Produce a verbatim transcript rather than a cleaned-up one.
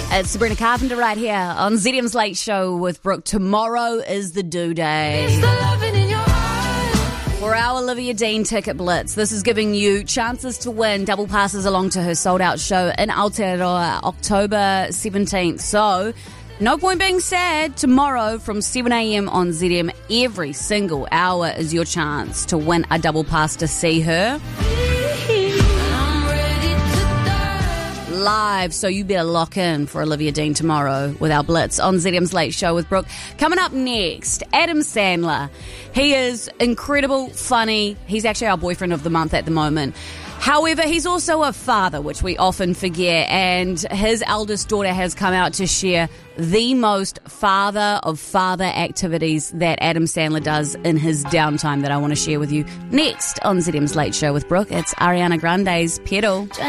It's Sabrina Carpenter right here on Z D M's Late Show with Brooke. Tomorrow is the due day for our Olivia Dean ticket blitz. This is giving you chances to win double passes along to her sold-out show in Aotearoa, October seventeenth. So, no point being sad. Tomorrow from seven a.m. on Z D M, every single hour is your chance to win a double pass to see her live, so you better lock in for Olivia Dean tomorrow with our Blitz on Z D M's Late Show with Brooke. Coming up next, Adam Sandler. He is incredible, funny. He's actually our boyfriend of the month at the moment. However, he's also a father, which we often forget, and his eldest daughter has come out to share the most father of father activities that Adam Sandler does in his downtime that I want to share with you next on Z D M's Late Show with Brooke. It's Ariana Grande's Pedal.